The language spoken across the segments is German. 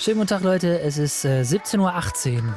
Schönen guten Tag, Leute. Es ist 17:18 Uhr.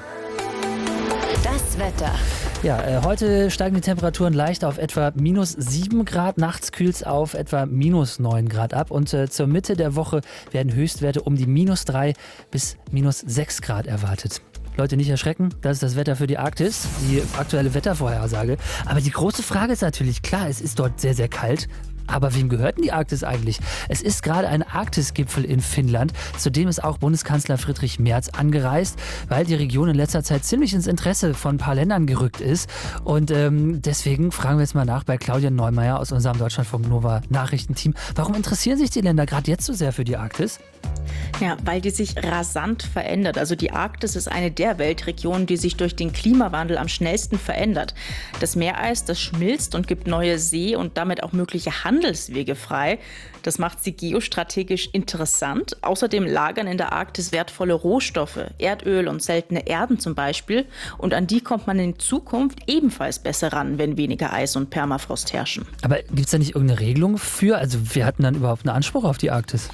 Das Wetter. Ja, heute steigen die Temperaturen leicht auf etwa -7 Grad. Nachts kühlt es auf etwa -9 Grad ab. Und zur Mitte der Woche werden Höchstwerte um die -3 bis -6 Grad erwartet. Leute, nicht erschrecken, das ist das Wetter für die Arktis, die aktuelle Wettervorhersage. Aber die große Frage ist natürlich, klar, es ist dort sehr, sehr kalt. Aber wem gehört denn die Arktis eigentlich? Es ist gerade ein Arktisgipfel in Finnland. Zudem ist auch Bundeskanzler Friedrich Merz angereist, weil die Region in letzter Zeit ziemlich ins Interesse von ein paar Ländern gerückt ist. Und deswegen fragen wir jetzt mal nach bei Claudia Neumeier aus unserem Deutschlandfunk Nova Nachrichtenteam. Warum interessieren sich die Länder gerade jetzt so sehr für die Arktis? Ja, weil die sich rasant verändert. Also die Arktis ist eine der Weltregionen, die sich durch den Klimawandel am schnellsten verändert. Das Meereis, das schmilzt und gibt neue See- und damit auch mögliche Handelswege frei. Das macht sie geostrategisch interessant. Außerdem lagern in der Arktis wertvolle Rohstoffe, Erdöl und seltene Erden zum Beispiel. Und an die kommt man in Zukunft ebenfalls besser ran, wenn weniger Eis und Permafrost herrschen. Aber gibt es da nicht irgendeine Regelung für? Also wer hat denn dann überhaupt einen Anspruch auf die Arktis?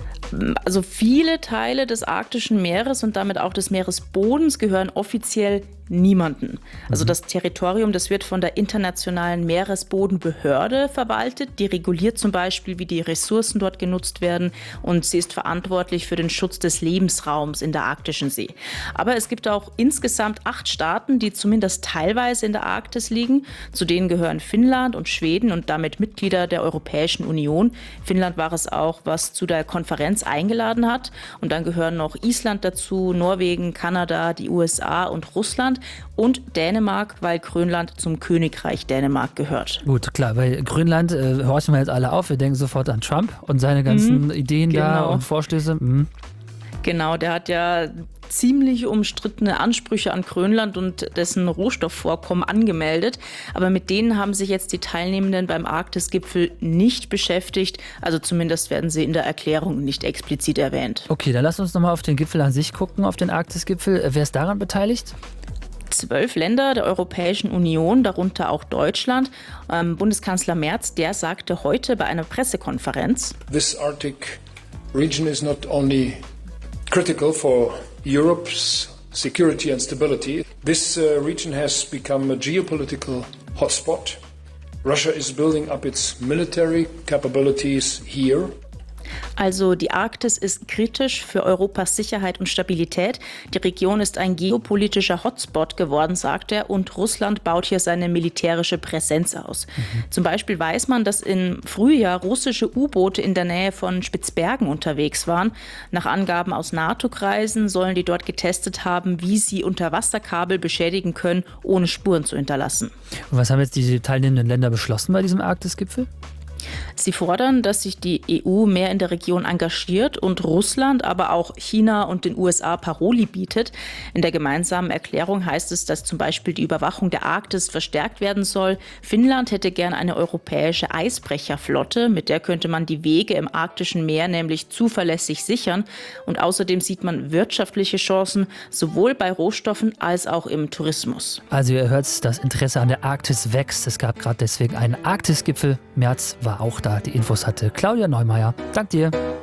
Also viele Teile des arktischen Meeres und damit auch des Meeresbodens gehören offiziell niemandem. Also das Territorium, das wird von der Internationalen Meeresbodenbehörde verwaltet. Die reguliert zum Beispiel, wie die Ressourcen dort genutzt werden, und sie ist verantwortlich für den Schutz des Lebensraums in der Arktischen See. Aber es gibt auch insgesamt 8 Staaten, die zumindest teilweise in der Arktis liegen. Zu denen gehören Finnland und Schweden und damit Mitglieder der Europäischen Union. Finnland war es auch, was zu der Konferenz eingeladen hat. Und dann gehören noch Island dazu, Norwegen, Kanada, die USA und Russland. Und Dänemark, weil Grönland zum Königreich Dänemark gehört. Gut, klar, bei Grönland horchen wir jetzt alle auf. Wir denken sofort an Trump und seine ganzen Ideen da und Vorstöße. Genau, der hat ja ziemlich umstrittene Ansprüche an Grönland und dessen Rohstoffvorkommen angemeldet. Aber mit denen haben sich jetzt die Teilnehmenden beim Arktisgipfel nicht beschäftigt. Also zumindest werden sie in der Erklärung nicht explizit erwähnt. Okay, dann lass uns nochmal auf den Gipfel an sich gucken, auf den Arktisgipfel. Wer ist daran beteiligt? 12 Länder der Europäischen Union, darunter auch Deutschland. Bundeskanzler Merz, der sagte heute bei einer Pressekonferenz: This Arctic region is not only critical for Europe's security and stability. This region has become a geopolitical hotspot. Russia is building up its military capabilities here. Also die Arktis ist kritisch für Europas Sicherheit und Stabilität. Die Region ist ein geopolitischer Hotspot geworden, sagt er, und Russland baut hier seine militärische Präsenz aus. Zum Beispiel weiß man, dass im Frühjahr russische U-Boote in der Nähe von Spitzbergen unterwegs waren. Nach Angaben aus NATO-Kreisen sollen die dort getestet haben, wie sie Unterwasserkabel beschädigen können, ohne Spuren zu hinterlassen. Und was haben jetzt die teilnehmenden Länder beschlossen bei diesem Arktisgipfel? Sie fordern, dass sich die EU mehr in der Region engagiert und Russland, aber auch China und den USA Paroli bietet. In der gemeinsamen Erklärung heißt es, dass zum Beispiel die Überwachung der Arktis verstärkt werden soll. Finnland hätte gern eine europäische Eisbrecherflotte, mit der könnte man die Wege im arktischen Meer nämlich zuverlässig sichern. Und außerdem sieht man wirtschaftliche Chancen, sowohl bei Rohstoffen als auch im Tourismus. Also ihr hört, das Interesse an der Arktis wächst. Es gab gerade deswegen einen Arktisgipfel. März war auch da. Die Infos hatte Claudia Neumeier. Dank dir.